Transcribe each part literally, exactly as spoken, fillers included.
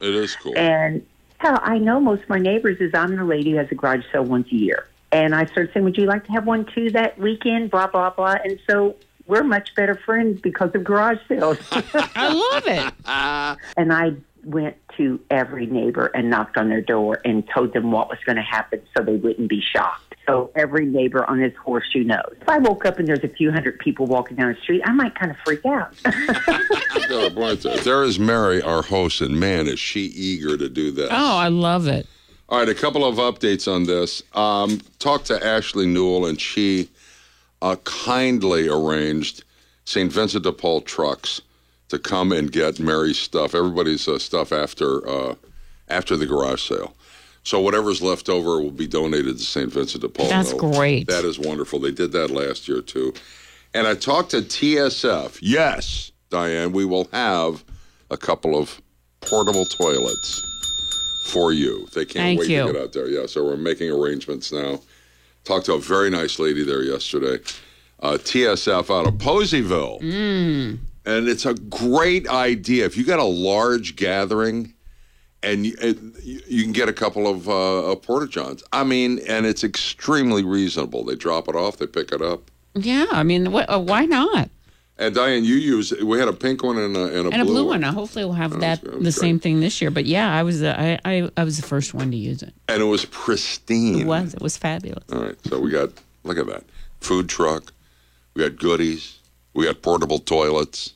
It is cool. And hell, I know most of my neighbors is I'm the lady who has a garage sale once a year. And I started saying, would you like to have one too that weekend, blah, blah, blah. And so we're much better friends because of garage sales. I love it. And I went to every neighbor and knocked on their door and told them what was going to happen so they wouldn't be shocked. So every neighbor on this horseshoe knows. If I woke up and there's a few hundred people walking down the street, I might kind of freak out. There is Mary, our host, and man, is she eager to do this. Oh, I love it. All right, a couple of updates on this. Um, talked to Ashley Newell, and she uh, kindly arranged Saint Vincent de Paul trucks to come and get Mary's stuff, everybody's uh, stuff after uh, after the garage sale. So whatever's left over will be donated to Saint Vincent de Paul. That's no, great. That is wonderful. They did that last year, too. And I talked to T S F. Yes, Diane, we will have a couple of portable toilets for you. They can't Thank wait you. to get out there. Yeah, so we're making arrangements now. Talked to a very nice lady there yesterday. Uh, T S F out of Poseyville. Mm. And it's a great idea. If you got a large gathering and you, and you can get a couple of uh, porta-johns. I mean, and it's extremely reasonable. They drop it off, they pick it up. Yeah, I mean, wh- uh, why not? And Diane, you use we had a pink one and a, and a and blue, a blue one. one. I hopefully we'll have Oh, that that was the great. same thing this year. But yeah, I was uh, I, I I was the first one to use it. And it was pristine. It was. It was fabulous. All right, so we got, look at that, food truck, we got goodies, we got portable toilets,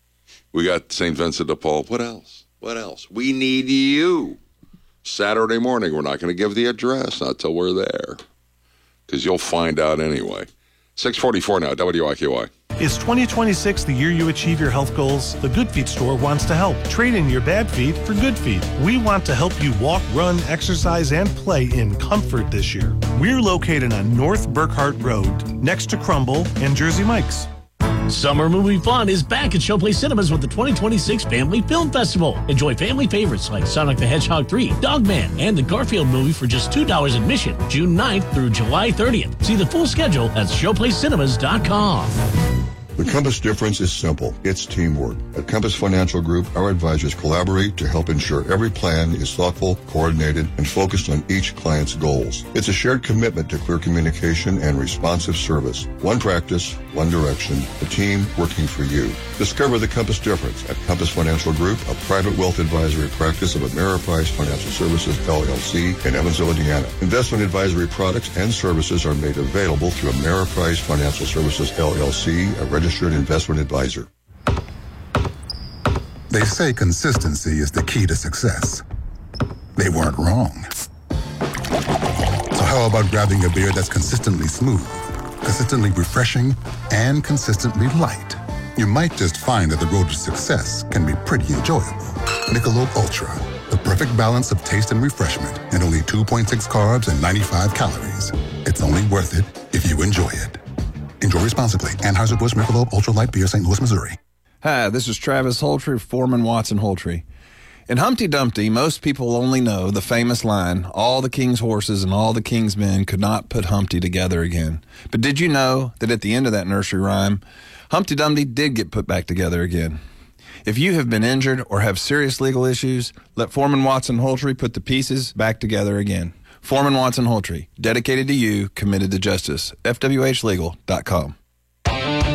we got Saint Vincent de Paul. What else? What else? We need you. Saturday morning, we're not going to give the address, not till we're there, because you'll find out anyway. six forty-four now, W I Q Y. Is twenty twenty-six the year you achieve your health goals? The Good Feet store wants to help. Trade in your bad feet for good feet. We want to help you walk, run, exercise, and play in comfort this year. We're located on North Burkhart Road, next to Crumble and Jersey Mike's. Summer movie fun is back at Showplace Cinemas with the twenty twenty-six Family Film Festival. Enjoy family favorites like Sonic the Hedgehog three, Dogman, and the Garfield movie for just two dollars admission, June ninth through July thirtieth. See the full schedule at showplace cinemas dot com. The Compass difference is simple. It's teamwork. At Compass Financial Group, our advisors collaborate to help ensure every plan is thoughtful, coordinated, and focused on each client's goals. It's a shared commitment to clear communication and responsive service. One practice, one direction, a team working for you. Discover the Compass difference at Compass Financial Group, a private wealth advisory practice of Ameriprise Financial Services, L L C, in Evansville, Indiana. Investment advisory products and services are made available through Ameriprise Financial Services, L L C, a registered investment advisor. They say consistency is the key to success. They weren't wrong. So how about grabbing a beer that's consistently smooth, consistently refreshing, and consistently light? You might just find that the road to success can be pretty enjoyable. Michelob Ultra, the perfect balance of taste and refreshment, and only two point six carbs and ninety-five calories. It's only worth it if you enjoy it. Enjoy responsibly. Anheuser-Busch Michelob Ultra Light Beer, Saint Louis, Missouri. Hi, this is Travis Holtree, Foreman Watson Holtree. In Humpty Dumpty, most people only know the famous line, all the king's horses and all the king's men could not put Humpty together again. But did you know that at the end of that nursery rhyme, Humpty Dumpty did get put back together again? If you have been injured or have serious legal issues, let Foreman Watson Holtree put the pieces back together again. Foreman Watson Holtree, dedicated to you, committed to justice. F W H legal dot com.